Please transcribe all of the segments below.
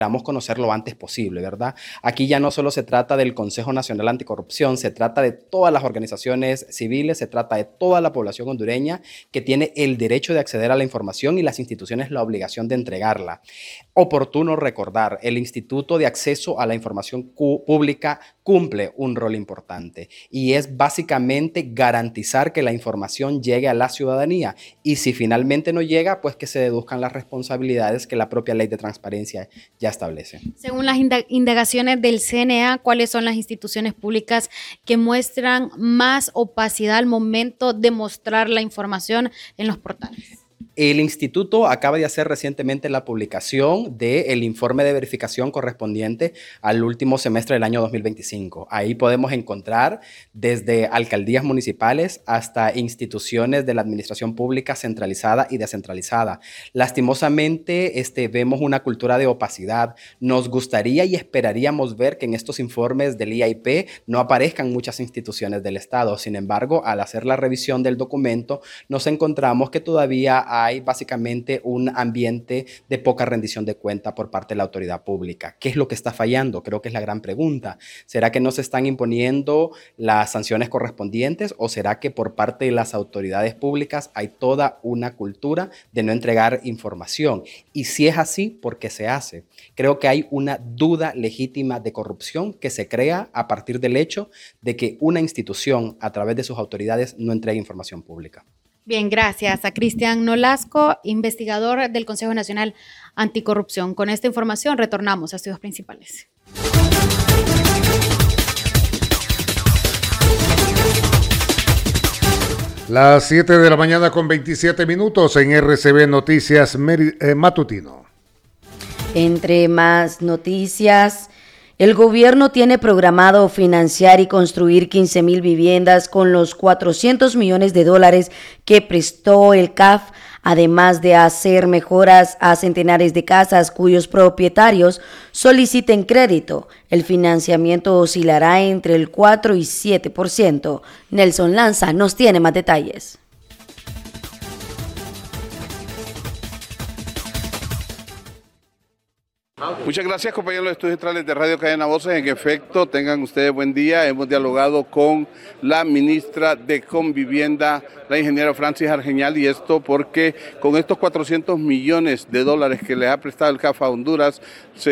Esperamos conocer lo antes posible, ¿verdad? Aquí ya no solo se trata del Consejo Nacional Anticorrupción, se trata de todas las organizaciones civiles, se trata de toda la población hondureña que tiene el derecho de acceder a la información y las instituciones la obligación de entregarla. Oportuno recordar, el Instituto de Acceso a la Información Pública cumple un rol importante y es básicamente garantizar que la información llegue a la ciudadanía y si finalmente no llega, pues que se deduzcan las responsabilidades que la propia ley de transparencia ya establece. Según las indagaciones del CNA, ¿cuáles son las instituciones públicas que muestran más opacidad al momento de mostrar la información en los portales? El instituto acaba de hacer recientemente la publicación del informe de verificación correspondiente al último semestre del año 2025. Ahí podemos encontrar desde alcaldías municipales hasta instituciones de la administración pública centralizada y descentralizada. Lastimosamente, vemos una cultura de opacidad. Nos gustaría y esperaríamos ver que en estos informes del IAIP no aparezcan muchas instituciones del Estado. Sin embargo, al hacer la revisión del documento, nos encontramos que todavía hay básicamente un ambiente de poca rendición de cuenta por parte de la autoridad pública. ¿Qué es lo que está fallando? Creo que es la gran pregunta. ¿Será que no se están imponiendo las sanciones correspondientes o será que por parte de las autoridades públicas hay toda una cultura de no entregar información? Y si es así, ¿por qué se hace? Creo que hay una duda legítima de corrupción que se crea a partir del hecho de que una institución a través de sus autoridades no entrega información pública. Bien, gracias a Cristian Nolasco, investigador del Consejo Nacional Anticorrupción. Con esta información retornamos a Estudios Principales. Las 7 de la mañana con 27 minutos en RCB Noticias Matutino. Entre más noticias, el gobierno tiene programado financiar y construir 15,000 viviendas con los $400 millones que prestó el CAF, además de hacer mejoras a centenares de casas cuyos propietarios soliciten crédito. El financiamiento oscilará entre el 4 y 7%. Nelson Lanza nos tiene más detalles. Muchas gracias, compañeros de los estudios centrales de Radio Cadena Voces. En efecto, tengan ustedes buen día. Hemos dialogado con la ministra de Convivienda, la ingeniera Francis Argeñal, y esto porque con estos $400 millones que le ha prestado el CAF a Honduras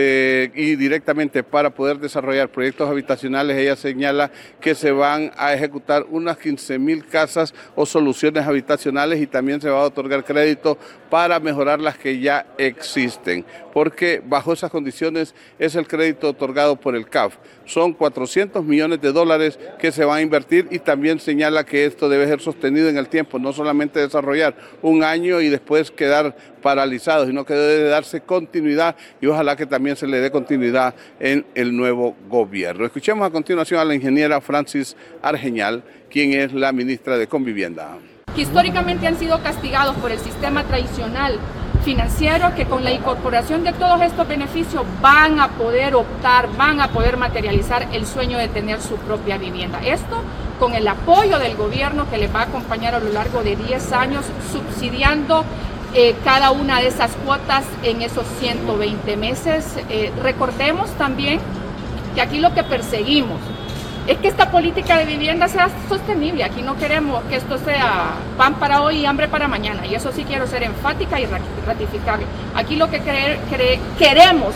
y directamente para poder desarrollar proyectos habitacionales, ella señala que se van a ejecutar unas 15,000 casas o soluciones habitacionales y también se va a otorgar crédito para mejorar las que ya existen, porque bajo esas condiciones es el crédito otorgado por el CAF. Son $400 millones que se van a invertir y también señala que esto debe ser sostenido en el tiempo, no solamente desarrollar un año y después quedar paralizado, sino que debe darse continuidad y ojalá que también se le dé continuidad en el nuevo gobierno. Escuchemos a continuación a la ingeniera Francis Argeñal, quien es la ministra de Convivienda. Que históricamente han sido castigados por el sistema tradicional financiero, que con la incorporación de todos estos beneficios van a poder optar, van a poder materializar el sueño de tener su propia vivienda. Esto con el apoyo del gobierno que les va a acompañar a lo largo de 10 años, subsidiando cada una de esas cuotas en esos 120 meses. Recordemos también que aquí lo que perseguimos es que esta política de vivienda sea sostenible. Aquí no queremos que esto sea pan para hoy y hambre para mañana, y eso sí quiero ser enfática y ratificarlo. Aquí lo que queremos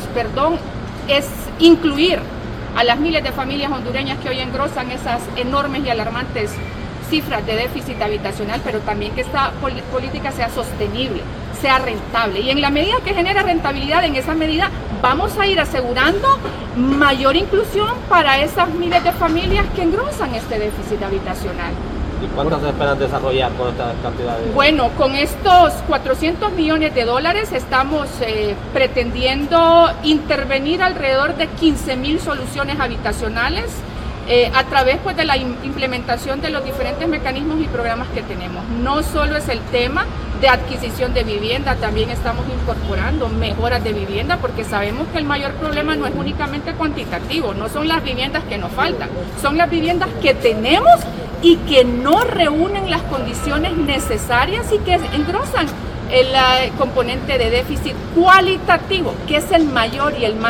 es incluir a las miles de familias hondureñas que hoy engrosan esas enormes y alarmantes cifras de déficit habitacional, pero también que esta política sea sostenible, sea rentable. Y en la medida que genera rentabilidad, en esa medida vamos a ir asegurando mayor inclusión para esas miles de familias que engrosan este déficit habitacional. ¿Y cuánto se esperan desarrollar con esta cantidad de...? Bueno, con estos $400 millones estamos pretendiendo intervenir alrededor de 15,000 soluciones habitacionales a través de la implementación de los diferentes mecanismos y programas que tenemos. No solo es el tema de adquisición de vivienda, también estamos incorporando mejoras de vivienda, porque sabemos que el mayor problema no es únicamente cuantitativo, no son las viviendas que nos faltan, son las viviendas que tenemos y que no reúnen las condiciones necesarias y que engrosan el componente de déficit cualitativo, que es el mayor y el más